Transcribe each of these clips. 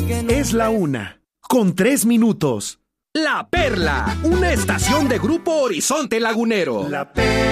Es la 1:03. La Perla, una estación de Grupo Horizonte Lagunero. La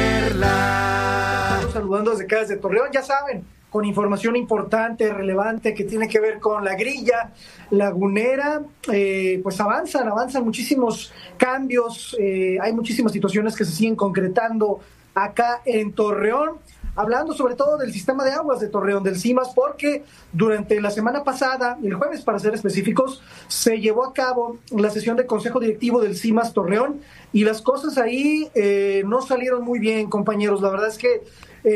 Perla. Estamos saludando desde acá, desde Torreón, ya saben, con información importante, relevante, que tiene que ver con la grilla lagunera. Pues avanzan muchísimos cambios, hay muchísimas situaciones que se siguen concretando acá en Torreón. Hablando sobre todo del sistema de aguas de Torreón, del CIMAS, porque durante la semana pasada, el jueves para ser específicos, se llevó a cabo la sesión de consejo directivo del CIMAS Torreón y las cosas ahí no salieron muy bien, compañeros. La verdad es que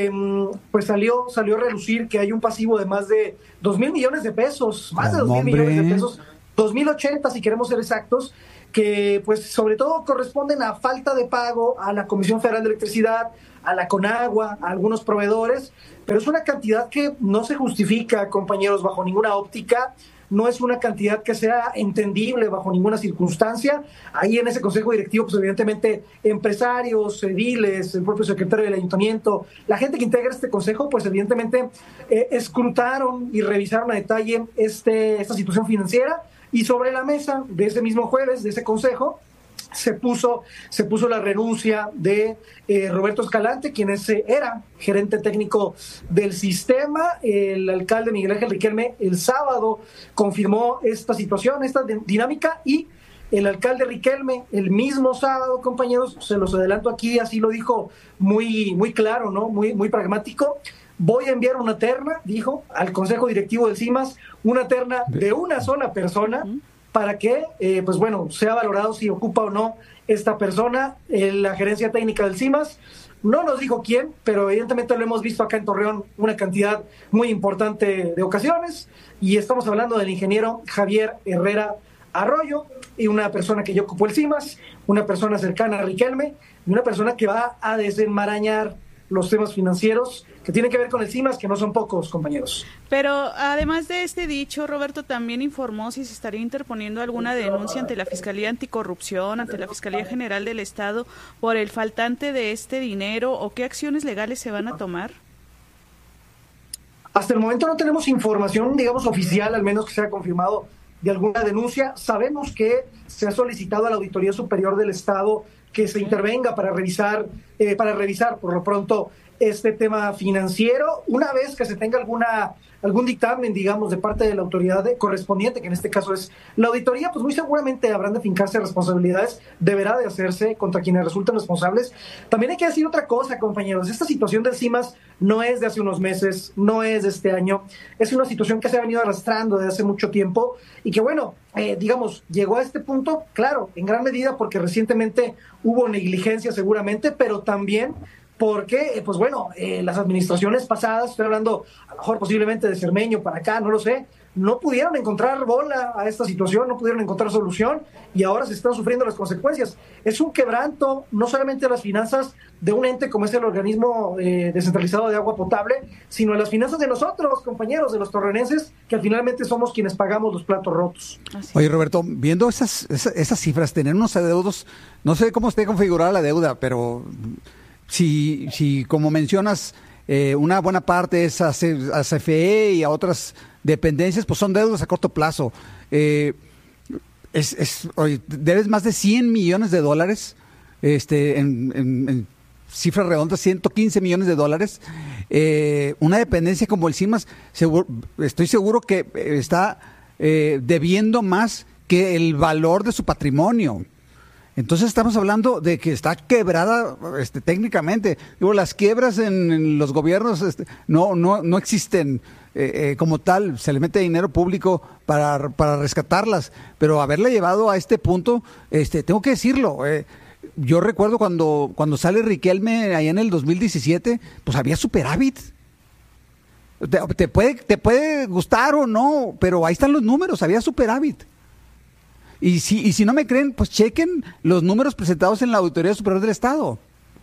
pues salió a relucir que hay un pasivo de más de 2,000 millones de pesos, más de 2,000 millones de pesos, 2,080 si queremos ser exactos, que pues sobre todo corresponden a falta de pago a la Comisión Federal de Electricidad, a la Conagua, a algunos proveedores, pero es una cantidad que no se justifica, compañeros, bajo ninguna óptica. No es una cantidad que sea entendible bajo ninguna circunstancia. Ahí en ese consejo directivo, pues evidentemente empresarios, ediles, el propio secretario del ayuntamiento, la gente que integra este consejo, pues evidentemente escrutaron y revisaron a detalle esta situación financiera, y sobre la mesa de ese mismo jueves, de ese consejo, se puso la renuncia de Roberto Escalante, quien era gerente técnico del sistema. El alcalde Miguel Ángel Riquelme el sábado confirmó esta situación, esta dinámica, y el alcalde Riquelme el mismo sábado, compañeros, se los adelanto aquí, así lo dijo muy, muy claro, ¿no? Muy pragmático. Voy a enviar una terna, dijo, al consejo directivo del CIMAS, una terna de una sola persona, para que, pues bueno, sea valorado si ocupa o no esta persona la gerencia técnica del CIMAS. No nos dijo quién, pero evidentemente lo hemos visto acá en Torreón una cantidad muy importante de ocasiones, y estamos hablando del ingeniero Javier Herrera Arroyo, y una persona que ya ocupó el CIMAS, una persona cercana a Riquelme, y una persona que va a desenmarañar los temas financieros que tienen que ver con el CIMAS, que no son pocos, compañeros. Pero además de este dicho, Roberto también informó si se estaría interponiendo alguna denuncia ante la Fiscalía Anticorrupción, ante la Fiscalía General del Estado, por el faltante de este dinero, o qué acciones legales se van a tomar. Hasta el momento no tenemos información, digamos, oficial, al menos que sea confirmado, de alguna denuncia. Sabemos que se ha solicitado a la Auditoría Superior del Estado que se intervenga para revisar por lo pronto este tema financiero. Una vez que se tenga algún dictamen, digamos, de parte de la autoridad correspondiente, que en este caso es la auditoría, pues muy seguramente habrán de fincarse responsabilidades, deberá de hacerse contra quienes resulten responsables. También hay que decir otra cosa, compañeros, esta situación del CIMAS no es de hace unos meses, no es de este año, es una situación que se ha venido arrastrando desde hace mucho tiempo, y que bueno, digamos, llegó a este punto, claro, en gran medida porque recientemente hubo negligencia seguramente, pero también porque, pues bueno, las administraciones pasadas, estoy hablando a lo mejor posiblemente de Cermeño para acá, no lo sé, no pudieron encontrar bola a esta situación, no pudieron encontrar solución, y ahora se están sufriendo las consecuencias. Es un quebranto, no solamente de las finanzas de un ente como es el organismo descentralizado de agua potable, sino de las finanzas de nosotros, compañeros, de los torrenenses, que finalmente somos quienes pagamos los platos rotos. Oye, Roberto, viendo esas cifras, tener unos adeudos, no sé cómo esté configurada la deuda, pero si como mencionas, una buena parte es a CFE y a otras dependencias, pues son deudas a corto plazo. Oye, debes más de $100 millones, en cifras redondas, $115 millones. Una dependencia como el CIMAS, estoy seguro que está debiendo más que el valor de su patrimonio. Entonces estamos hablando de que está quebrada técnicamente. Digo, las quiebras en los gobiernos no existen como tal. Se le mete dinero público para rescatarlas, pero haberla llevado a este punto, tengo que decirlo. Yo recuerdo cuando sale Riquelme allá en el 2017, pues había superávit. Te puede gustar o no, pero ahí están los números, había superávit. Y si no me creen, pues chequen los números presentados en la Auditoría Superior del Estado.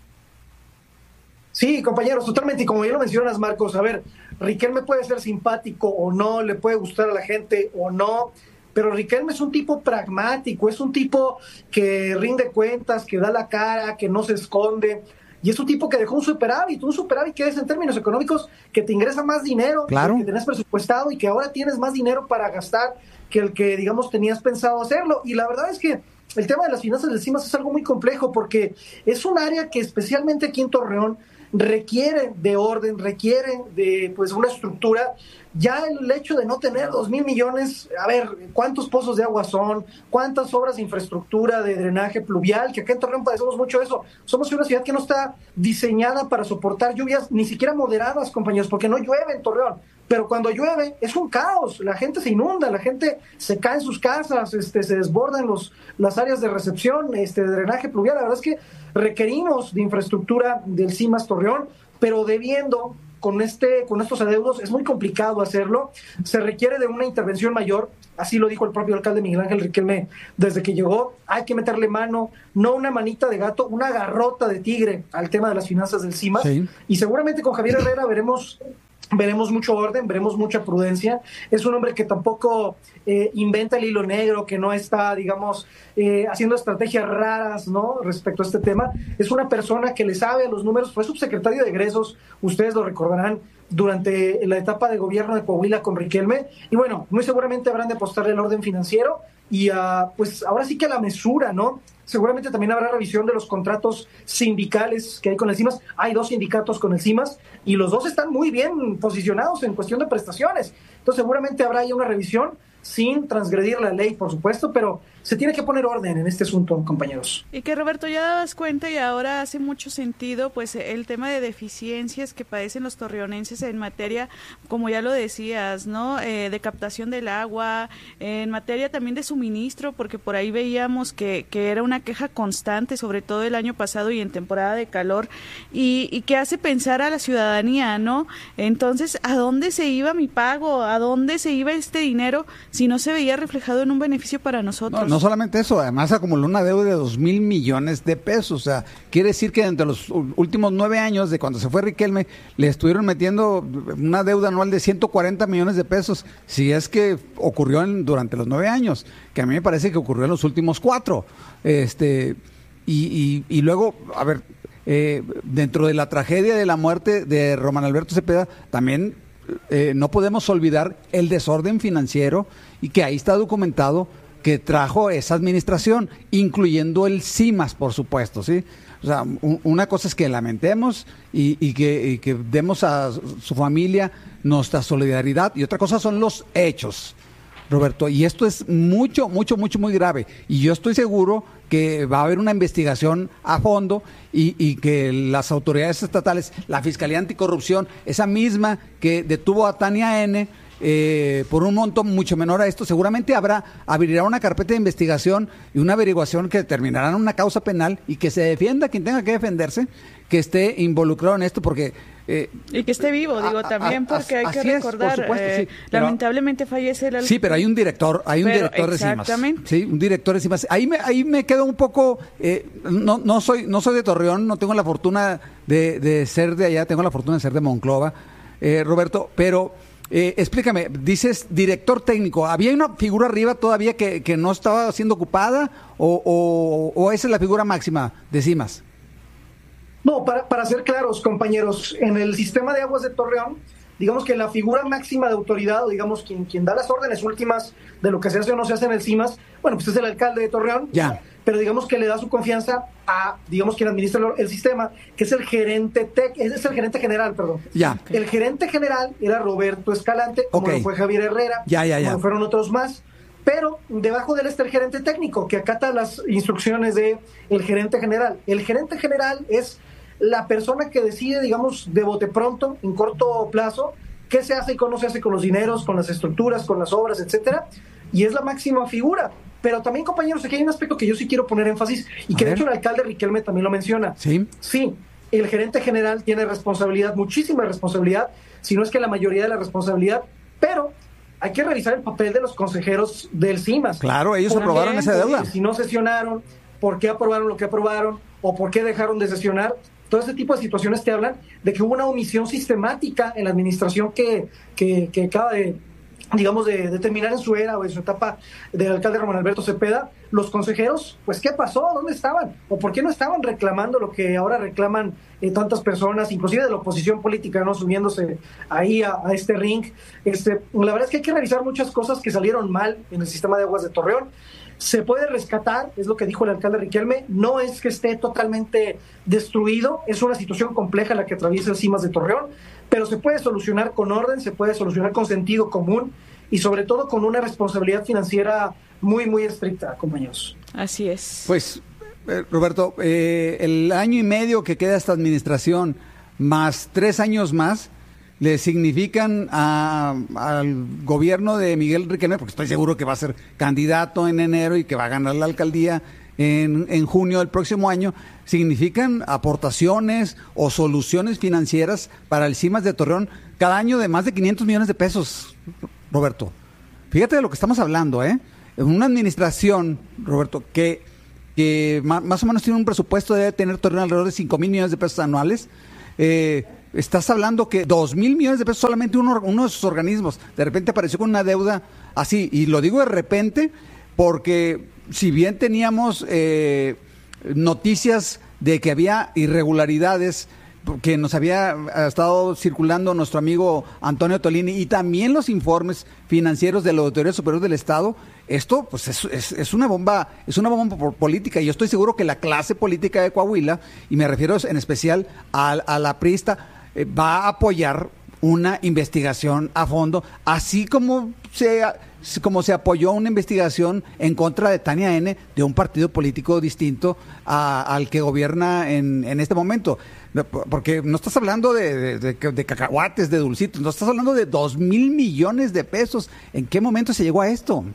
Sí, compañeros, totalmente. Y como ya lo mencionas, Marcos, a ver, Riquelme puede ser simpático o no, le puede gustar a la gente o no, pero Riquelme es un tipo pragmático, es un tipo que rinde cuentas, que da la cara, que no se esconde. y es un tipo que dejó un superávit que es en términos económicos que te ingresa más dinero, claro, que tenés presupuestado y que ahora tienes más dinero para gastar que el que, digamos, tenías pensado hacerlo. Y la verdad es que el tema de las finanzas del CIMAS es algo muy complejo porque es un área que especialmente aquí en Torreón requiere de orden, requiere de pues una estructura. Ya el hecho de no tener 2,000 millones, a ver, ¿cuántos pozos de agua son? ¿Cuántas obras de infraestructura de drenaje pluvial? Que acá en Torreón padecemos mucho eso. Somos una ciudad que no está diseñada para soportar lluvias ni siquiera moderadas, compañeros, porque no llueve en Torreón. Pero cuando llueve es un caos, la gente se inunda, la gente se cae en sus casas, se desbordan las áreas de recepción, de drenaje pluvial. La verdad es que requerimos de infraestructura del CIMAS Torreón, pero debiendo con estos adeudos es muy complicado hacerlo, se requiere de una intervención mayor, así lo dijo el propio alcalde Miguel Ángel Riquelme desde que llegó. Hay que meterle mano, no una manita de gato, una garrota de tigre al tema de las finanzas del CIMAS, sí. Y seguramente con Javier Herrera veremos mucho orden, veremos mucha prudencia. Es un hombre que tampoco inventa el hilo negro, que no está, digamos, haciendo estrategias raras, ¿no?, respecto a este tema. Es una persona que le sabe a los números, fue subsecretario de egresos, ustedes lo recordarán, durante la etapa de gobierno de Coahuila con Riquelme, y bueno, muy seguramente habrán de apostarle el orden financiero y pues ahora sí que a la mesura, ¿no? Seguramente también habrá revisión de los contratos sindicales que hay con el CIMAS. Hay 2 sindicatos con el CIMAS y los 2 están muy bien posicionados en cuestión de prestaciones. Entonces seguramente habrá ahí una revisión sin transgredir la ley, por supuesto, pero se tiene que poner orden en este asunto, compañeros. Y que, Roberto, ya dabas cuenta y ahora hace mucho sentido pues el tema de deficiencias que padecen los torreonenses en materia, como ya lo decías, ¿no?, de captación del agua, en materia también de suministro, porque por ahí veíamos que era una queja constante, sobre todo el año pasado y en temporada de calor, y que hace pensar a la ciudadanía, ¿no? Entonces, ¿a dónde se iba mi pago? ¿A dónde se iba este dinero si no se veía reflejado en un beneficio para nosotros? No solamente eso, además acumuló una deuda de 2,000 millones de pesos. O sea, quiere decir que entre los últimos 9 años de cuando se fue Riquelme, le estuvieron metiendo una deuda anual de 140 millones de pesos, si es que ocurrió durante los 9 años, que a mí me parece que ocurrió en los últimos 4. Y luego, a ver, dentro de la tragedia de la muerte de Román Alberto Cepeda, también no podemos olvidar el desorden financiero, y que ahí está documentado, que trajo esa administración, incluyendo el CIMAS, por supuesto, ¿sí? O sea, una cosa es que lamentemos y que demos a su familia nuestra solidaridad, y otra cosa son los hechos, Roberto, y esto es muy grave, y yo estoy seguro que va a haber una investigación a fondo y que las autoridades estatales, la Fiscalía Anticorrupción, esa misma que detuvo a Tania N., por un monto mucho menor a esto, seguramente abrirá una carpeta de investigación y una averiguación que determinará una causa penal, y que se defienda quien tenga que defenderse, que esté involucrado en esto, porque y que esté vivo, digo, también, porque hay que recordar, por supuesto, sí, lamentablemente fallece el... Sí, pero hay un director de CIMAS. Sí, un director de CIMAS. Ahí me quedo un poco, no soy de Torreón, no tengo la fortuna de ser de allá, tengo la fortuna de ser de Monclova, Roberto, pero explícame, dices director técnico, ¿había una figura arriba todavía que no estaba siendo ocupada o esa es la figura máxima de CIMAS? No, para ser claros, compañeros, en el sistema de aguas de Torreón, digamos que la figura máxima de autoridad, o digamos quien da las órdenes últimas de lo que se hace o no se hace en el CIMAS, bueno, pues es el alcalde de Torreón, ya, pero digamos que le da su confianza a, digamos, quien administra el sistema, que es el gerente general, perdón. Ya. El gerente general era Roberto Escalante, como lo fue Javier Herrera, como fueron otros más. Pero debajo de él está el gerente técnico, que acata las instrucciones del gerente general. El gerente general es la persona que decide, digamos, de bote pronto, en corto plazo, qué se hace y cómo se hace con los dineros, con las estructuras, con las obras, etcétera, y es la máxima figura. Pero también, compañeros, aquí hay un aspecto que yo sí quiero poner énfasis, y que de hecho el alcalde Riquelme también lo menciona. Sí, el gerente general tiene responsabilidad, muchísima responsabilidad, si no es que la mayoría de la responsabilidad, pero hay que revisar el papel de los consejeros del CIMAS. Claro, ellos aprobaron esa deuda. Si no sesionaron, ¿por qué aprobaron lo que aprobaron? ¿O por qué dejaron de sesionar? Todo este tipo de situaciones te hablan de que hubo una omisión sistemática en la administración que acaba de digamos, de terminar en su era o en su etapa del alcalde Román Alberto Cepeda, los consejeros, pues, ¿qué pasó? ¿Dónde estaban? ¿O por qué no estaban reclamando lo que ahora reclaman tantas personas, inclusive de la oposición política, ¿no? Subiéndose ahí a este ring. La verdad es que hay que revisar muchas cosas que salieron mal en el sistema de aguas de Torreón. Se puede rescatar, es lo que dijo el alcalde Riquelme, no es que esté totalmente destruido, es una situación compleja la que atraviesa el CIMAS de Torreón, pero se puede solucionar con orden, se puede solucionar con sentido común y sobre todo con una responsabilidad financiera muy, muy estricta, compañeros. Así es. Pues, Roberto, el año y medio que queda esta administración, más 3 años más, le significan al gobierno de Miguel Riquelme, porque estoy seguro que va a ser candidato en enero y que va a ganar la alcaldía en junio del próximo año, significan aportaciones o soluciones financieras para el CIMAS de Torreón cada año de más de 500 millones de pesos, Roberto. Fíjate de lo que estamos hablando, ¿eh? Una administración, Roberto, que más o menos tiene un presupuesto, debe tener Torreón alrededor de 5,000 millones de pesos anuales. Estás hablando que 2,000 millones de pesos solamente uno de sus organismos. De repente apareció con una deuda así, y lo digo de repente porque si bien teníamos noticias de que había irregularidades que nos había estado circulando nuestro amigo Antonio Tolini y también los informes financieros de la Auditoría Superior del Estado, esto pues es una bomba política, y yo estoy seguro que la clase política de Coahuila, y me refiero en especial a la priista, va a apoyar una investigación a fondo, así como se apoyó una investigación en contra de Tania N. de un partido político distinto al que gobierna en este momento. Porque no estás hablando de cacahuates, de dulcitos, no estás hablando de 2,000 millones de pesos. ¿En qué momento se llegó a esto?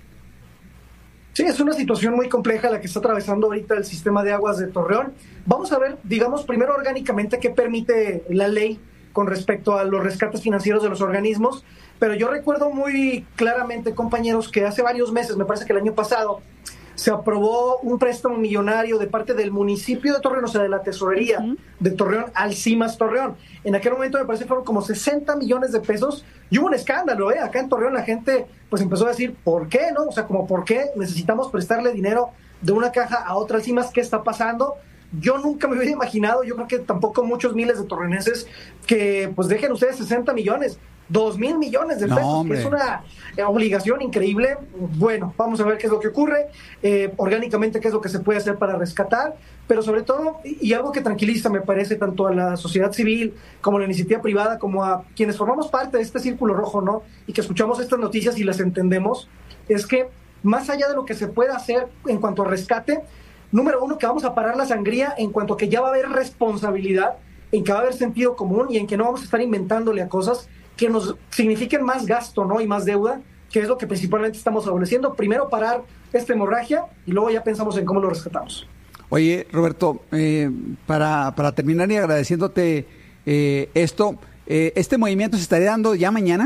Sí, es una situación muy compleja la que está atravesando ahorita el sistema de aguas de Torreón. Vamos a ver, digamos, primero orgánicamente qué permite la ley con respecto a los rescates financieros de los organismos, pero yo recuerdo muy claramente, compañeros, que hace varios meses, me parece que el año pasado, se aprobó un préstamo millonario de parte del municipio de Torreón, o sea, de la tesorería de Torreón al CIMAS Torreón. En aquel momento me parece que fueron como 60 millones de pesos y hubo un escándalo, acá en Torreón la gente pues empezó a decir, ¿por qué, no? O sea, como, ¿por qué necesitamos prestarle dinero de una caja a otra al CIMAS? ¿Qué está pasando? Yo nunca me hubiera imaginado, yo creo que tampoco muchos miles de torreonenses, que pues dejen ustedes 60 millones, 2,000 millones de pesos, que es una obligación increíble. Bueno, vamos a ver qué es lo que ocurre, orgánicamente qué es lo que se puede hacer para rescatar, pero sobre todo, y algo que tranquiliza me parece tanto a la sociedad civil como a la iniciativa privada, como a quienes formamos parte de este círculo rojo, ¿no? Y que escuchamos estas noticias y las entendemos, es que más allá de lo que se pueda hacer en cuanto a rescate, número uno, que vamos a parar la sangría en cuanto a que ya va a haber responsabilidad, en que va a haber sentido común y en que no vamos a estar inventándole a cosas que nos signifiquen más gasto, ¿no? Y más deuda, que es lo que principalmente estamos estableciendo. Primero parar esta hemorragia y luego ya pensamos en cómo lo rescatamos. Oye, Roberto, para terminar y agradeciéndote esto, ¿este movimiento se estaría dando ya mañana?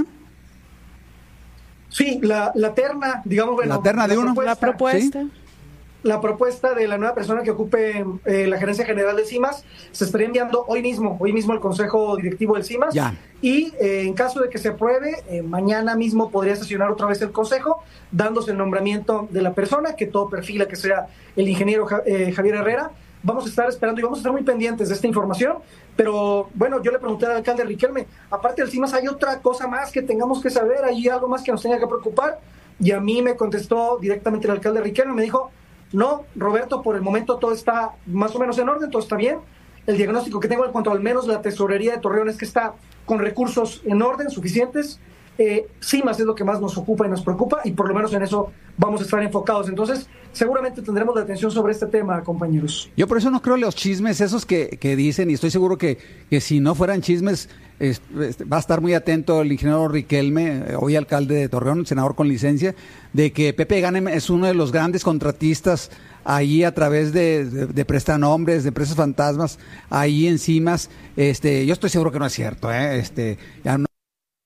Sí, la terna, digamos, bueno, la terna de uno. La propuesta. ¿Sí? La propuesta de la nueva persona que ocupe la gerencia general del CIMAS se estaría enviando hoy mismo al Consejo Directivo del CIMAS. Ya. Y en caso de que se apruebe, mañana mismo podría sesionar otra vez el Consejo, dándose el nombramiento de la persona, que todo perfila que sea el ingeniero Javier Herrera. Vamos a estar esperando y vamos a estar muy pendientes de esta información. Pero bueno, yo le pregunté al alcalde Riquelme, aparte del CIMAS, ¿hay otra cosa más que tengamos que saber? ¿Hay algo más que nos tenga que preocupar? Y a mí me contestó directamente el alcalde Riquelme, me dijo, no, Roberto, por el momento todo está más o menos en orden, todo está bien. El diagnóstico que tengo en cuanto al menos la tesorería de Torreón es que está con recursos en orden, suficientes. CIMAS es lo que más nos ocupa y nos preocupa, y por lo menos en eso vamos a estar enfocados. Entonces, seguramente tendremos la atención sobre este tema, compañeros. Yo por eso no creo los chismes esos que dicen, y estoy seguro que si no fueran chismes, va a estar muy atento el ingeniero Riquelme, hoy alcalde de Torreón, senador con licencia, de que Pepe Ganem es uno de los grandes contratistas ahí a través de prestanombres, de empresas fantasmas, ahí en CIMAS. Yo estoy seguro que no es cierto, ya no.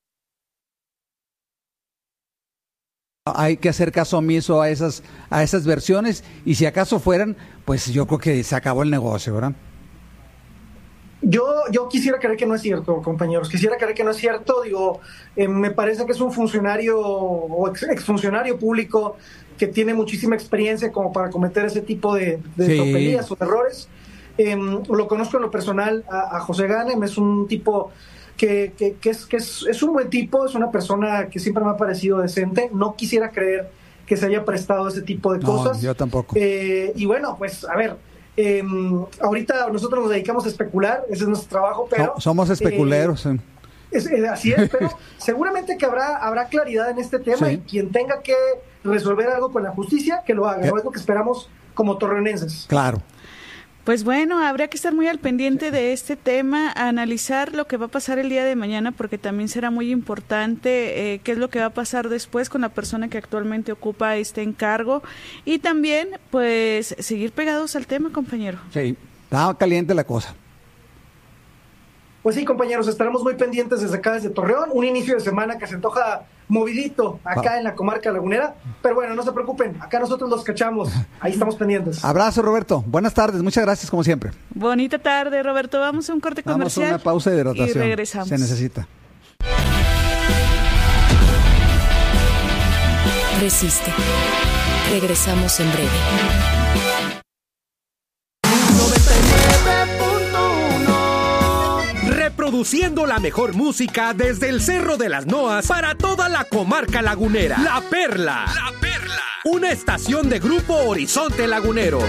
Hay que hacer caso omiso a esas versiones, y si acaso fueran, pues yo creo que se acabó el negocio, ¿verdad? Yo quisiera creer que no es cierto, compañeros. Quisiera creer que no es cierto. Digo, me parece que es un funcionario o exfuncionario público que tiene muchísima experiencia como para cometer ese tipo de tropelías o errores. Lo conozco en lo personal a José Ganem, es un tipo que es un buen tipo, es una persona que siempre me ha parecido decente. No quisiera creer que se haya prestado ese tipo de cosas. Yo tampoco. Y bueno, pues a ver, ahorita nosotros nos dedicamos a especular, ese es nuestro trabajo, pero... Somos especuleros. Así es, pero seguramente que habrá claridad en este tema, y quien tenga que resolver algo con la justicia, que lo haga, ¿no? Es lo que esperamos como torreonenses. Claro. Pues bueno, habría que estar muy al pendiente de este tema, analizar lo que va a pasar el día de mañana, porque también será muy importante qué es lo que va a pasar después con la persona que actualmente ocupa este encargo, y también pues seguir pegados al tema, compañero. Sí, está caliente la cosa. Pues sí, compañeros, estaremos muy pendientes desde acá, desde Torreón, un inicio de semana que se antoja movidito acá en la comarca lagunera, pero bueno, no se preocupen, acá nosotros los cachamos, ahí estamos pendientes. Abrazo, Roberto, buenas tardes, muchas gracias como siempre. Bonita tarde, Roberto, vamos a un corte comercial. Vamos a una pausa de hidratación. Y regresamos. Se necesita. Resiste. Regresamos en breve. 99.1 Reproduciendo la mejor música desde el Cerro de las Noas para toda la comarca lagunera. La Perla. La Perla. Una estación de Grupo Horizonte Lagunero.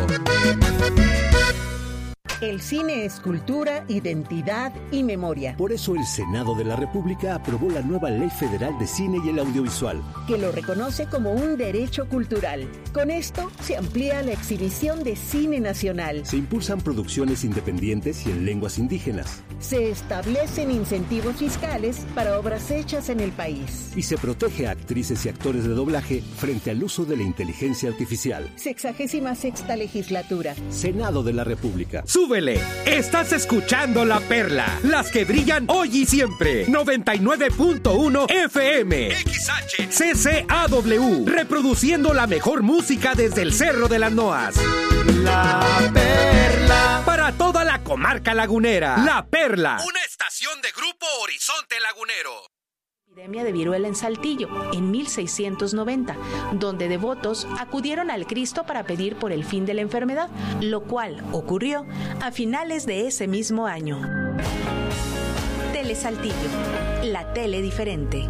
El cine es cultura, identidad y memoria. Por eso el Senado de la República aprobó la nueva Ley Federal de Cine y el Audiovisual, que lo reconoce como un derecho cultural. Con esto se amplía la exhibición de cine nacional. Se impulsan producciones independientes y en lenguas indígenas. Se establecen incentivos fiscales para obras hechas en el país. Y se protege a actrices y actores de doblaje frente al uso de la inteligencia artificial. 66ª legislatura. Senado de la República. ¡Súbele! Estás escuchando La Perla, las que brillan hoy y siempre. 99.1 FM. XH CCAW. Reproduciendo la mejor música desde el Cerro de las Noas. La Perla. Para toda la comarca lagunera. La Perla. Una estación de Grupo Horizonte Lagunero. Epidemia de viruela en Saltillo, en 1690, donde devotos acudieron al Cristo para pedir por el fin de la enfermedad, lo cual ocurrió a finales de ese mismo año. Tele Saltillo, la tele diferente.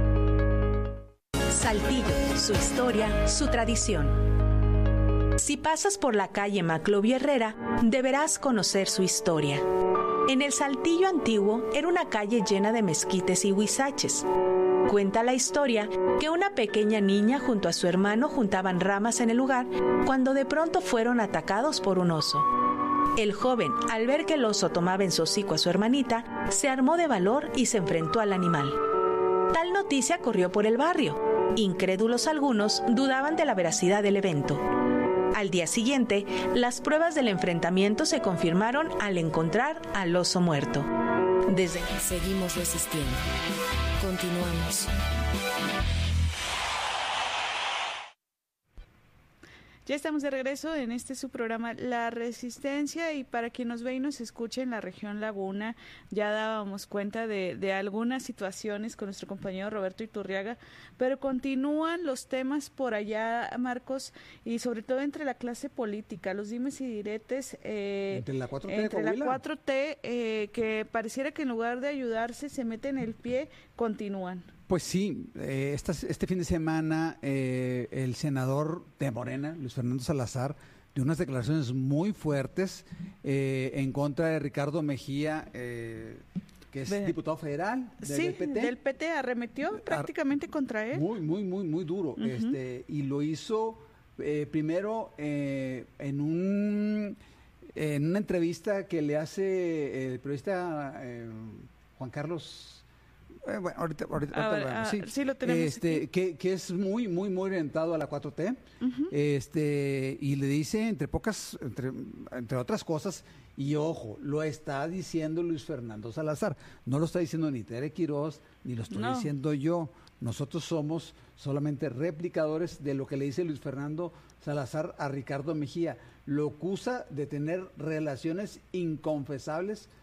Saltillo, su historia, su tradición. Si pasas por la calle Maclovio Herrera, deberás conocer su historia. En el Saltillo antiguo era una calle llena de mezquites y huizaches. Cuenta la historia que una pequeña niña junto a su hermano juntaban ramas en el lugar cuando de pronto fueron atacados por un oso. El joven, al ver que el oso tomaba en su hocico a su hermanita, se armó de valor y se enfrentó al animal. Tal noticia corrió por el barrio. Incrédulos algunos dudaban de la veracidad del evento. Al día siguiente, las pruebas del enfrentamiento se confirmaron al encontrar al oso muerto. Seguimos resistiendo. Continuamos. Ya estamos de regreso en su programa La Resistencia, y para quien nos ve y nos escucha en la región Laguna, ya dábamos cuenta de algunas situaciones con nuestro compañero Roberto Iturriaga, pero continúan los temas por allá, Marcos, y sobre todo entre la clase política, los dimes y diretes entre la 4T, entre la 4T que pareciera que en lugar de ayudarse se meten el pie, continúan. Pues sí, este fin de semana el senador de Morena, Luis Fernando Salazar, dio unas declaraciones muy fuertes en contra de Ricardo Mejía, que es diputado federal del PT. Del PT, arremetió prácticamente contra él. Muy duro. Uh-huh. Y lo hizo primero en una entrevista que le hace el periodista Juan Carlos. Bueno, ahorita sí. Sí, lo tenemos que es muy orientado a la 4T. Uh-huh. Y le dice entre otras cosas, y ojo, lo está diciendo Luis Fernando Salazar, no lo está diciendo ni Tere Quirós, ni lo estoy diciendo yo. Nosotros somos solamente replicadores de lo que le dice Luis Fernando Salazar a Ricardo Mejía. Lo acusa de tener relaciones inconfesables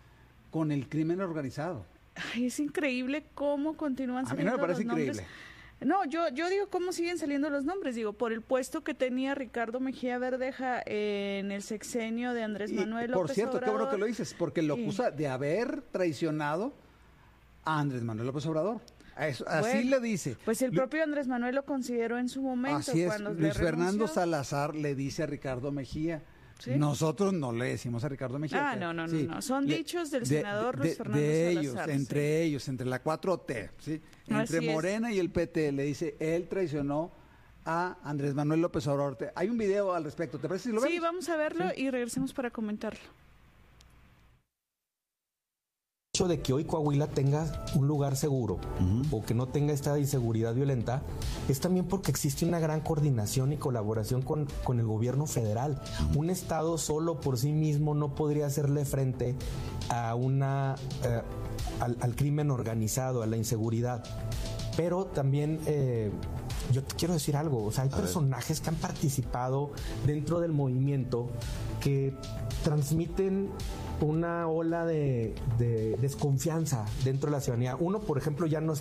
con el crimen organizado. Ay, es increíble cómo continúan saliendo los nombres. A mí no me parece nombres. increíble. No, yo digo cómo siguen saliendo los nombres, digo, por el puesto que tenía Ricardo Mejía Verdeja en el sexenio de Andrés Manuel López Por cierto, Obrador. qué bueno que lo dices, porque lo acusa de haber traicionado a Andrés Manuel López Obrador. Así Bueno, le dice. Pues el propio Andrés Manuel lo consideró en su momento. Así es, cuando le Luis Fernando renunció. Salazar le dice a Ricardo Mejía. ¿Sí? Nosotros no le decimos a Ricardo Mejía. No. Son dichos del senador Luis Fernando de Salazar. ellos, entre la 4T, ¿sí? Entre Así Morena y el PT, le dice, él traicionó a Andrés Manuel López Obrador. Hay un video al respecto, ¿te parece si lo vemos? Sí, vamos a verlo ¿Sí? y regresemos para comentarlo. De que hoy Coahuila tenga un lugar seguro o que no tenga esta inseguridad violenta es también porque existe una gran coordinación y colaboración con el gobierno federal. Un estado solo por sí mismo no podría hacerle frente a al crimen organizado, a la inseguridad. Pero también yo te quiero decir algo, o sea, hay personajes que han participado dentro del movimiento que transmiten una ola de desconfianza dentro de la ciudadanía. Uno, por ejemplo, ya no